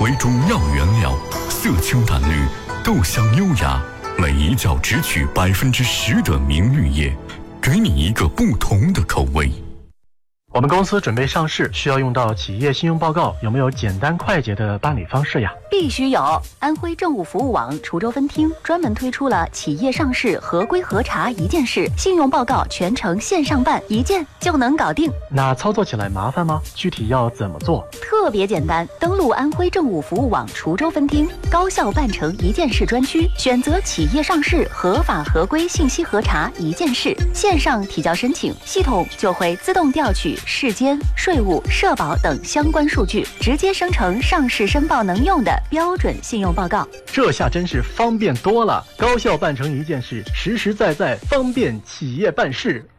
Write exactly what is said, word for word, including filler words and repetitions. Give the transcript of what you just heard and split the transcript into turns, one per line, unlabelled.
为主要原料，色清淡绿，豆香优雅，每一角只取百分之十的明绿叶，给你一个不同的口味。
我们公司准备上市，需要用到企业信用报告，有没有简单快捷的办理方式呀？
必须有！安徽政务服务网滁州分厅专门推出了企业上市合规核查一件事，信用报告全程线上办，一键就能搞定。
那操作起来麻烦吗？具体要怎么做？
特别简单，登录安徽政务服务网滁州分厅高效办成一件事专区，选择企业上市合法合规信息核查一件事，线上提交申请，系统就会自动调取市监、税务、社保等相关数据，直接生成上市申报能用的标准信用报告。
这下真是方便多了，高效办成一件事，实实在在方便企业办事。